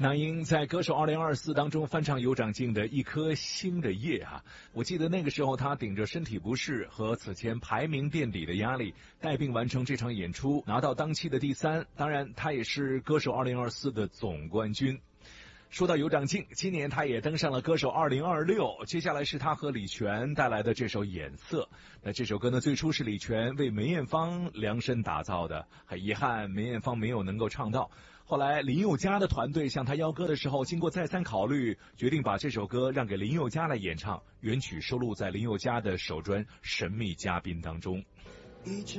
那英在歌手2024当中翻唱有长进的一颗星的夜我记得那个时候他顶着身体不适和此前排名垫底的压力，带病完成这场演出，拿到当期的第3，当然他也是歌手2024的总冠军。说到有长进，今年他也登上了歌手2026，接下来是他和李泉带来的这首眼色。那这首歌呢，最初是李泉为梅艳芳量身打造的，很遗憾梅艳芳没有能够唱到。后来林宥嘉的团队向他邀歌的时候，经过再三考虑，决定把这首歌让给林宥嘉来演唱，原曲收录在林宥嘉的首专《神秘嘉宾》当中。 一直